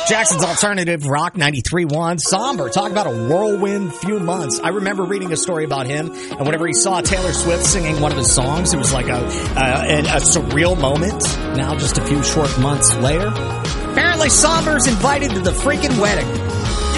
Jackson's Alternative Rock 93.1. Somber. Talk about a whirlwind few months. I remember reading a story about him, and whenever he saw Taylor Swift singing one of his songs, it was like a surreal moment. Now, just a few short months later, apparently Somber's invited to the freaking wedding.